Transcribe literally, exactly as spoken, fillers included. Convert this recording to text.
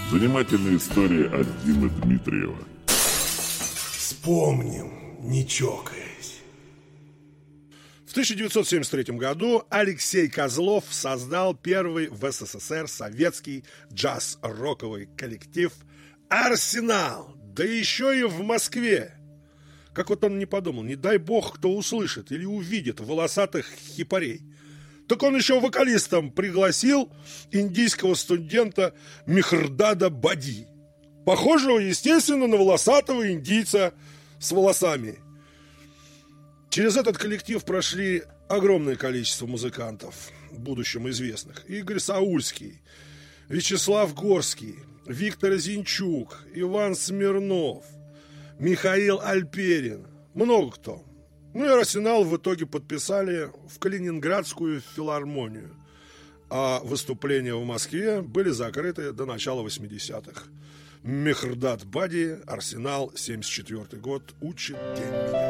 Занимательная история от Димы Дмитриева. Вспомним, не чокаясь. В тысяча девятьсот семьдесят третьем году Алексей Козлов создал первый в СССР советский джаз-роковый коллектив «Арсенал». Да еще и в Москве. Как вот он не подумал, не дай бог, кто услышит или увидит волосатых хипарей. Так он еще вокалистом пригласил индийского студента Мехрдада Бади, похожего, естественно, на волосатого индийца с волосами. Через этот коллектив прошли огромное количество музыкантов, в будущем известных. Игорь Саульский, Вячеслав Горский, Виктор Зинчук, Иван Смирнов, Михаил Альперин, много кто. Ну и «Арсенал» в итоге подписали в Калининградскую филармонию, а выступления в Москве были закрыты до начала восьмидесятых. Мехрдад Бади, «Арсенал», семьдесят четвёртый год, учит день меня.